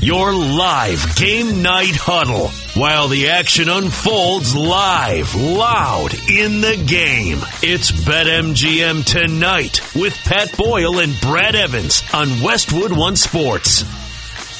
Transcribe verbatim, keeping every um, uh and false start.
your live game night huddle, while the action unfolds live, loud in the game. It's BetMGM Tonight with Pat Boyle and Brad Evans on Westwood One Sports.